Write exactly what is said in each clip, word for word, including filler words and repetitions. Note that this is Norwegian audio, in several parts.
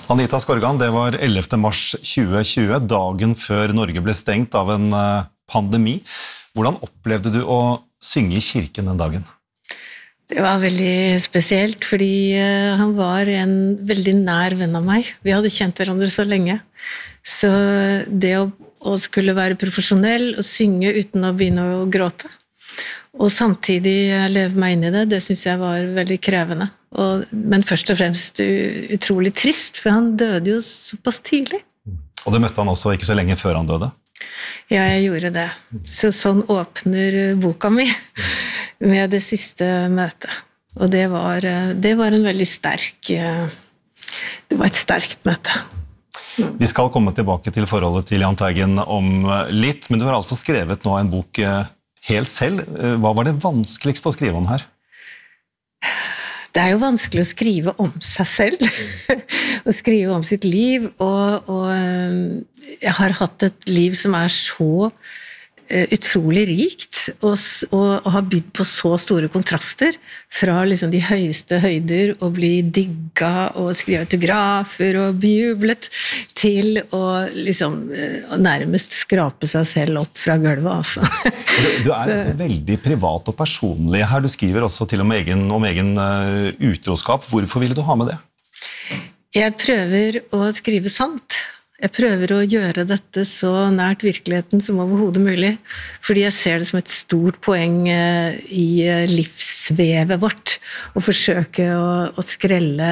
Anita Skorgan, det var ellevte mars tjue tjue, dagen før Norge ble stengt av en pandemi. Hvordan opplevde du å synge i kirken den dagen? Det var veldig spesielt, fordi han var en veldig nær venn av meg. Vi hadde kjent hverandre så lenge. Så det å, å skulle være profesjonell og synge uten å begynne å gråte, og samtidig leve meg inn i det, det synes jeg var veldig krevende. Og, men først og fremst utrolig trist, for han døde jo såpass tidlig. Og det møtte han også ikke så lenge før han døde? Ja, jeg gjorde det. Så sånn åpner boka mi med det siste møtet. Og det var, det var en veldig sterk, det var et sterkt møte. Vi skal komme tilbake til forholdet til Jahn Teigen om litt, men du har altså skrevet nå en bok helt selv. Hva var det vanskeligste å skrive om her? Det er jo vanskelig å skrive om seg selv, å skrive om sitt liv, og, og jeg har hatt et liv som er så utrolig rikt, og, og, og har bydd på så store kontraster, fra liksom de høyeste høyder, å bli digga, og skrive autografer, og bejublet, til å liksom nærmest skrape seg selv opp fra gulvet, altså. Du, du er så veldig privat og personlig her. Du skriver også til og med egen, om egen uh, utroskap. Hvorfor ville du ha med det? Jeg prøver å skrive sant. Jeg prøver å gjøre dette så nært virkeligheten som overhodet mulig, fordi jeg ser det som et stort poeng i livsvevet vårt, å forsøke å, å skrelle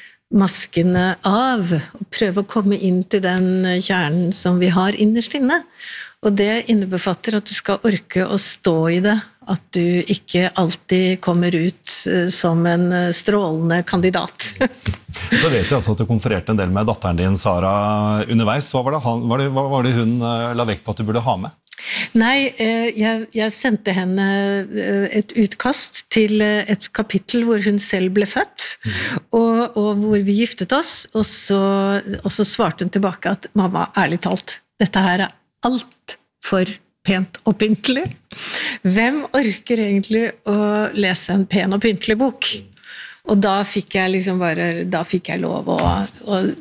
maskene av, og prøve å komme inn til den kjernen som vi har innerst inne. Og det innebefatter at du skal orke å stå i det, at du ikke alltid kommer ut som en strålende kandidat. Så vet jeg altså at du konfererte en del med datteren din, Sara, underveis. Hva var det, han, var det, hva var det hun la vekt på at du burde ha med? Nei, jeg, jeg sendte henne et utkast til et kapittel hvor hun selv ble født, mm. og, og hvor vi giftet oss, og så, og så svarte hun tilbake at mamma, ærlig talt, dette her er alt for pent og pyntelig. Hvem orker egentlig å lese en pen og pyntelig bok? Og da fikk jeg liksom bare, da fikk jeg lov, og,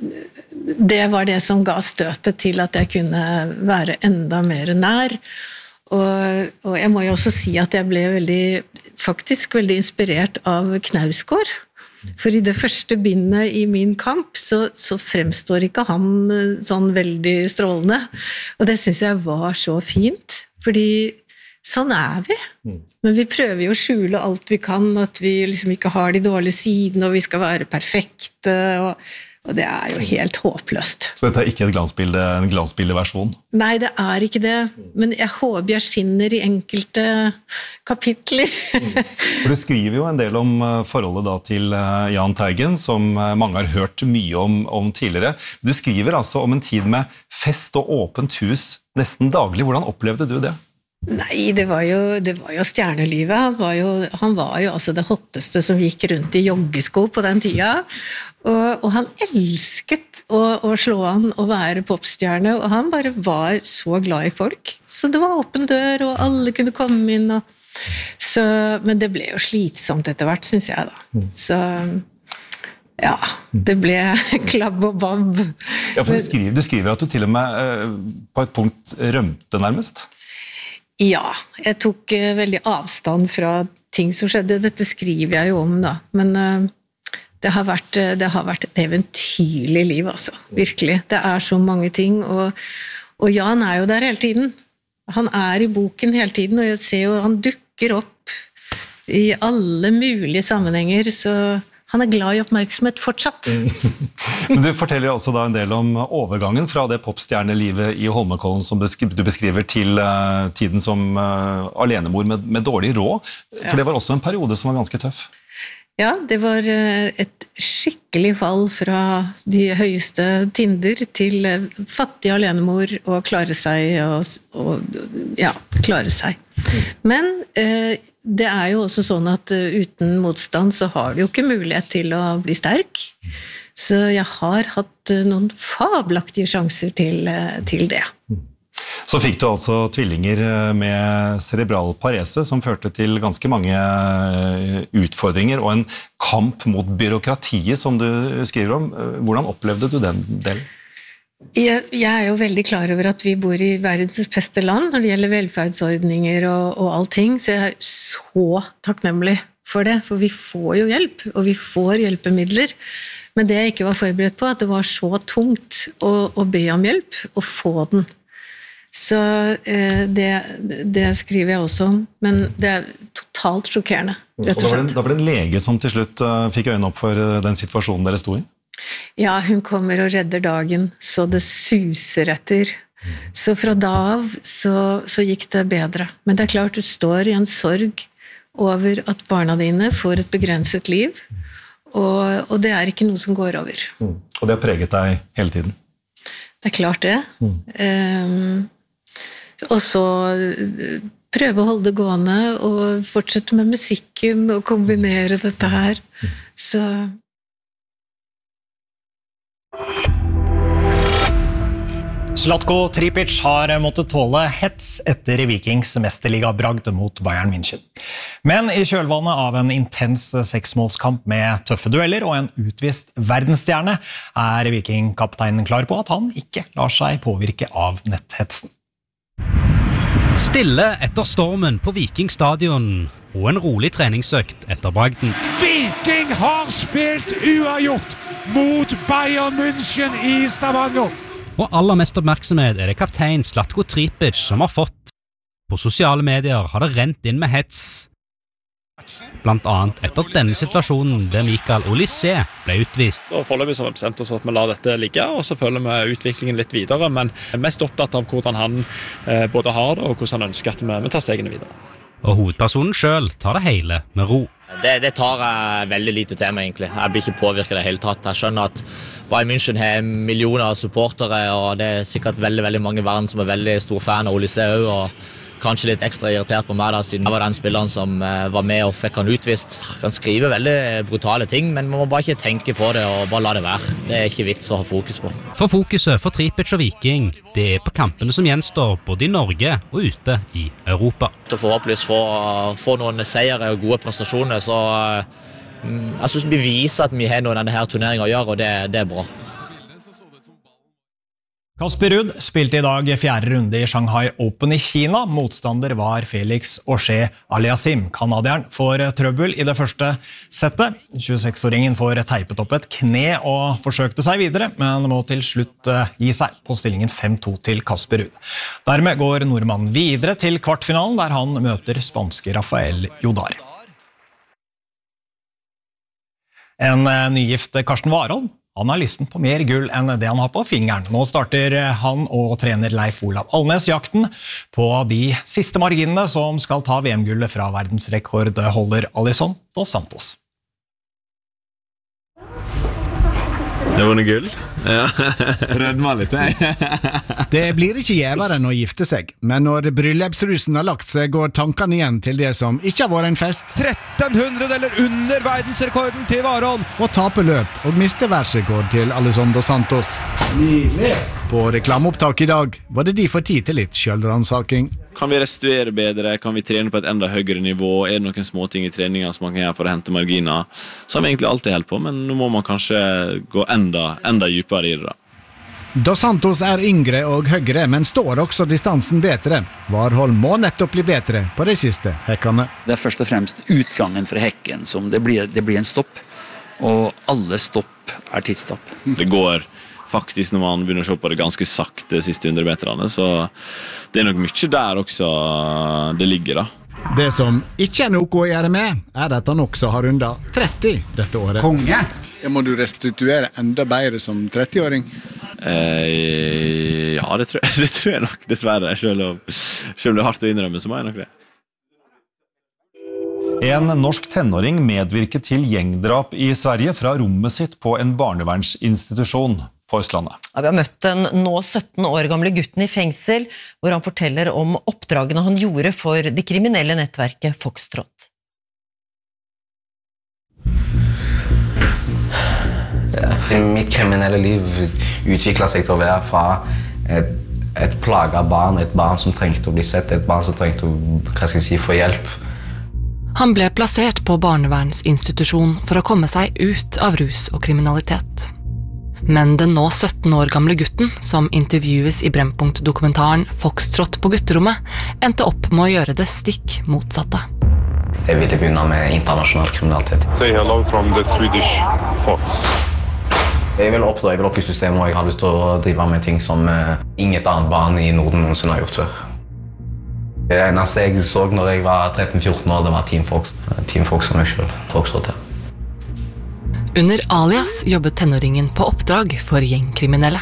og det var det som ga støtet til at jeg kunne være enda mer nær. Og, og jeg må jo også si at jeg ble veldig, faktisk veldig inspirert av Knausgård. For i det første bindet i Min kamp, så, så fremstår ikke han sånn veldig strålende. Og det synes jeg var så fint, fordi sånn er vi. Men vi prøver jo å skjule alt vi kan, at vi liksom ikke har de dårlige sidene, og vi skal være perfekte, og, og det er jo helt håpløst. Så dette er ikke et glansbilde, en glansbildeversjon? Nei, det er ikke det. Men jeg håper jeg skinner i enkelte kapitler. For du skriver jo en del om forholdet da til Jahn Teigen, som mange har hørt mye om, om tidligere. Du skriver altså om en tid med fest og åpent hus nesten daglig. Hvordan opplevde du det? Nei, det var jo, det var jo stjernelivet. Han var jo, han var jo altså det hotteste som gikk rundt i joggesko på den tida. Og, og han elsket å, å slå an og være popstjerne, og han bare var så glad i folk. Så det var åpen dør, og alle kunne komme inn. Og, så, men det ble jo slitsomt etter hvert, synes jeg da. Så ja, det ble klabb og babb. Ja, for du skriver, du skriver at du til og med eh, på et punkt rømte nærmest. Ja, jeg tok uh, veldig avstand fra ting som skjedde. Dette skriver jeg jo om da, men uh, det, har vært, uh, det har vært et eventyrlig liv, altså. Virkelig. Det er så mange ting, og, og Jahn er jo der hele tiden. Han er i boken hele tiden, og jeg ser jo han dukker opp i alle mulige sammenhenger, så han er glad i oppmerksomhet fortsatt. Men du forteller også da en del om overgangen fra det popstjernelivet i Holmenkollen som du beskriver til uh, tiden som uh, alenemor med, med dårlig råd. For ja. Det var også en periode som var ganske tøff. Ja, det var uh, et skikkelig fall fra de høyeste tinder til uh, fattig alenemor og klare seg og, og ja, klare seg. Men uh, det er jo også sånn at uh, uten motstand så har du jo ikke mulighet til å bli sterk. Så jeg har hatt uh, noen fabelaktige sjanser til, uh, til det. Så fikk du altså tvillinger med cerebral parese, som førte til ganske mange utfordringer, og en kamp mot byråkratiet, som du skriver om. Hvordan opplevde du den delen? Jeg, jeg er jo veldig klar over at vi bor i verdens beste land når det gjelder velferdsordninger og, og allting, så jeg er så takknemlig for det, for vi får jo hjelp, og vi får hjelpemidler. Men det jeg ikke var forberedt på, at det var så tungt å, å be om hjelp, og få den. Så eh, det, det skriver jeg også om, men det er totalt sjokkerende. Og da var, det, da var det en lege som til slutt uh, fikk øynene opp for uh, den situasjonen dere stod i? Ja, hun kommer og redder dagen, så det suser etter. Så fra da av så, så gikk det bedre. Men det er klart du står i en sorg over at barna dine får et begrenset liv, og, og det er ikke noe som går over. Mm. Og det har preget deg hele tiden? Det er klart det. Mm. Um, og så prøve å holde det gående, og fortsette med musikken, og kombinere dette her. Så... Zlatko Tripic har måttet tåle hets etter Vikings mesterligabragd mot Bayern München. Men i kjølvannet av en intens seksmålskamp med tøffe dueller og en utvist verdensstjerne er Viking-kapteinen klar på at han ikke lar seg påvirke av netthetsen. Stille etter stormen på Viking stadion og en rolig treningsøkt etter bragden. Viking har spilt uavgjort mot Bayern München i Stavanger. Og aller mest oppmerksomhet er det kaptein Zlatko Tripic som har fått. På sosiale medier har det rent inn med hets. Blant annet etter denne situasjonen der Mikael Olise ble utvist. Og foreløpig har vi bestemt oss at vi lar dette ligge, og så følger vi utviklingen litt videre, men er mest opptatt av hvordan han eh, både har det, og hvordan han ønsker at vi, vi tar stegene videre. Og hovedpersonen selv tar det hele med ro. Det, det tar jeg veldig lite til meg egentlig. Jeg blir ikke påvirket det hele tatt. Jeg skjønner at Bayern München har millioner av supportere, og det er sikkert veldig, veldig mange i verden som er veldig stor fan av Olise også, og kanskje litt ekstra irritert på meg da, siden jeg var den spilleren som var med og fikk han utvist. Jeg kan skrive veldig brutale ting, men man må bare ikke tenke på det og bare la det være. Det er ikke vits å ha fokus på. For fokuset for Tripic og Viking, det er på kampene som gjenstår både i Norge og ute i Europa. Til forhåpentligvis få, få noen seire og gode prestasjoner, så mm, jeg synes vi viser at vi har noe i denne her turneringen å gjøre, og det, det er bra. Casper Ruud spilte i dag fjerde runde i Shanghai Open i Kina. Motstander var Felix Auger-Aliassime. Kanadieren får trøbbel i det første settet. tjueseksåringen får teipet opp et kne og forsøkte seg videre, men må til slutt gi seg på stillingen fem to til Casper Ruud. Dermed går nordmannen videre til kvartfinalen, der han møter spanske Rafael Jodar. En nygift Karsten Warholm. Han har lysten på mer gull enn det han har på fingeren. Nå starter han og trener Leif Olav Alnes jakten på de siste marginene som skal ta V M-gullet fra verdensrekordholder Alisson dos Santos. Det var noe gull. Ja. Rødma litt, jeg. Det blir ikke gjevere enn å gifte seg, men når bryllupsrusen har lagt seg, går tankene igjen til det som ikke har vært en fest. tretten hundre eller under verdensrekorden til Warholm. Og tape løp og miste verdensrekord til Alisson dos Santos. Nydelig. På reklameopptak i dag var det de for tid til litt selvransaking. Kan vi restituere bedre? Kan vi trene på et enda høyere nivå? Er det noen småting i treningen som man kan gjøre for å hente marginer? Så har vi egentlig alltid helt på, men nå må man kanskje gå enda, enda djupere i det da. Dos Santos er yngre og høyere, men står også distansen bedre. Warholm må nettopp bli bedre på de siste hekkene. Det er først og fremst utgangen fra hekken som det blir, det blir en stopp, og alle stopp er tidsstopp. Det går faktisk når man begynner å se på det ganske sakte de siste hundre meterne, så det er nok mye der også det ligger da. Det som ikke er noe å gjøre med, er at han også har rundet tretti dette året. Konge! Ja, må du restituere enda bedre som trettiåring? Eh, ja, det tror, jeg, det tror jeg nok, dessverre. Selv om, selv om det er hardt å innrømme, så må jeg nok det. En norsk tenåring medvirket til gjengdrap i Sverige fra rommet sitt på en barnevernsinstitusjon på Østlandet. Ja, vi har møtt den nå sytten år gamle gutten i fengsel, hvor han forteller om oppdragene han gjorde for det kriminelle nettverket Foxtrot. Ja, mitt kriminelle liv utviklet seg til å være fra et et plaget barn, et barn som trengte å bli sett, et barn som trengte å hva skal jeg si, få hjelp. Han ble plassert på barnevernsinstitusjon for å komme seg ut av rus og kriminalitet. Men den nå sytten år gamle gutten, som intervjues i Brennpunkt-dokumentaren Foxtrot på gutterommet, endte opp med å gjøre det stikk motsatte. Jeg ville begynne med internasjonal kriminalitet. Say hello from the Swedish Fox. Jeg vil opp, jeg vil opp i systemet, og jeg har lyst til å drive med ting som uh, inget annet barn i Norden noensinne har gjort før. Det eneste jeg så når jeg var tretten fjorten år, det var Team Fox. Team Fox som jeg selv Foxtrot til. Under alias jobbet tenåringen på oppdrag for gjengkriminelle.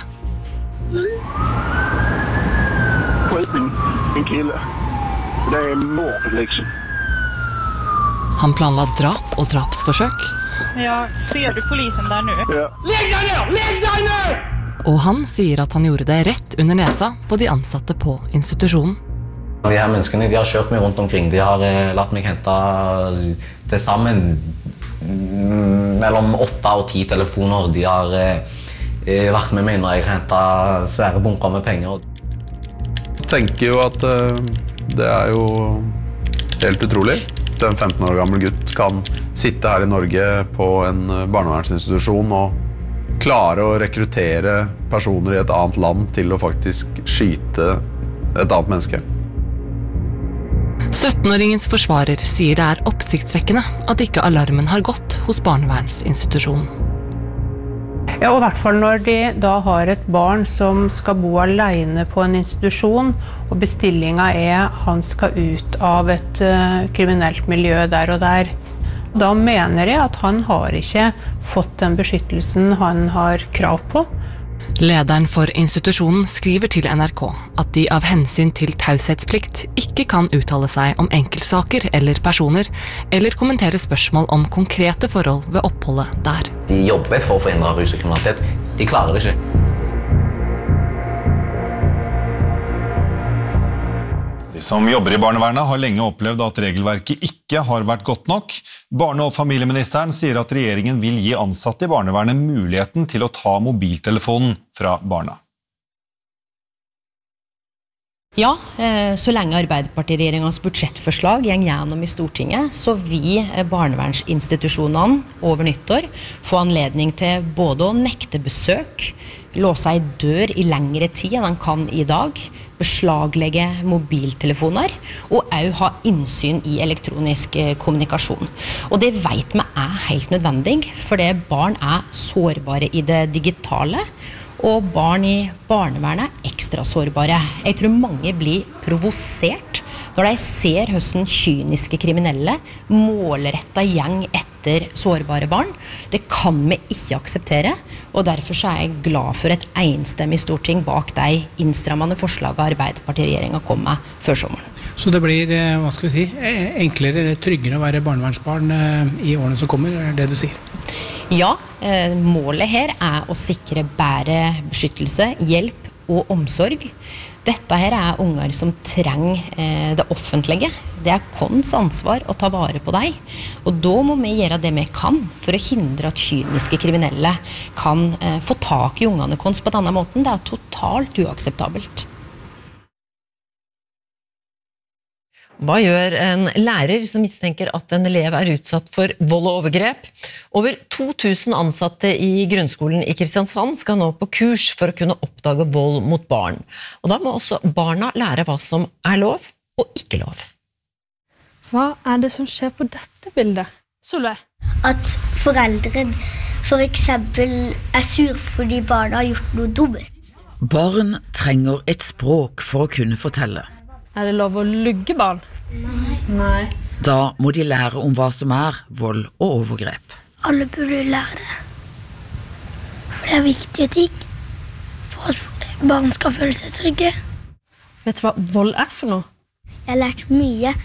En kille. Det er mord, liksom. Han planla drap og drapsforsøk. Ja, ser du polisen der nå? Ja. Legg deg ned! Legg deg ned! Og han sier at han gjorde det rett under nesa på de ansatte på institusjonen. De her menneskene de har kjørt meg rundt omkring. De har eh, latt meg hente til sammen mellom åtte og ti telefoner. De har eh, vært med meg når jeg hentet svære bunker med penger. Jeg tenker jo at uh, det er jo helt utrolig. En femten år gammel gutt kan sitte her i Norge på en barnevernsinstitusjon og klare å rekruttere personer i et annet land til å faktisk skyte et annet menneske. syttenåringens forsvarer sier det er oppsiktsvekkende at ikke alarmen har gått hos barnevernsinstitusjonen. Ja, og i hvert fall når de da har et barn som skal bo alene på en institusjon, og bestillingen er han skal ut av et uh, kriminelt miljø der og der. Da mener jeg at han har ikke fått den beskyttelsen han har krav på. Lederen for institusjonen skriver til N R K at de av hensyn til taushetsplikt ikke kan uttale seg om enkeltsaker eller personer, eller kommentere spørsmål om konkrete forhold ved oppholdet der. De jobber for å forhindre rus og kriminalitet. De klarer det ikke. De som jobber i barnevernet har lenge opplevd at regelverket ikke har vært godt nok. Barne- og familieministeren sier at regjeringen vil gi ansatte i barnevernet muligheten til å ta mobiltelefonen fra barna. Ja, så lenge Arbeiderpartiregjeringens budsjettforslag går gjennom i Stortinget, så vil barnevernsinstitusjonene over nyttår få anledning til både å nekte besøk, låse ei dør i lengre tid enn han kan i dag, beslaglegge mobiltelefoner og også ha innsyn i elektronisk kommunikasjon. Og det vet vi er helt nødvendig, fordi barn er sårbare i det digitale, og barn i barnevernet er ekstra sårbare. Jeg tror mange blir provosert når de ser hvordan kyniske kriminelle målrettet gjeng etter sårbare barn. Det kan vi ikke akseptere, og derfor så er jeg glad for et enstemmig storting bak de innstrammende forslagene Arbeiderpartiregjeringen kom med før sommeren. Så det blir, hva skal vi si, enklere eller tryggere å være barnevernsbarn i årene som kommer, er det du sier? Ja, målet her er å sikre bedre beskyttelse, hjelp og omsorg. Dette her er unger som trenger eh, det offentlige. Det er kons ansvar å ta vare på deg. Og da må vi gjøre det vi kan for å hindre at kyniske kriminelle kan eh, få tak i ungene kons på denne måten. Det er totalt uakseptabelt. Hva gjør en lærer som mistenker at en elev er utsatt for vold og overgrep? Over to tusen ansatte i grunnskolen i Kristiansand skal nå på kurs for å kunne oppdage vold mot barn. Og da må også barna lære hva som er lov og ikke lov. Hva er det som skjer på dette bildet? Solveig? At foreldre for eksempel er sur fordi barna har gjort noe dumt. Barn trenger et språk for å kunne fortelle. Er det lov å lugge barn? Nei. Nei. Da må de lære om hva som er vold og overgrep. Alle burde lære det. For det er viktige ting. For at barn skal føle seg trygge. Vet du hva vold er for noe? Jeg har lært mye.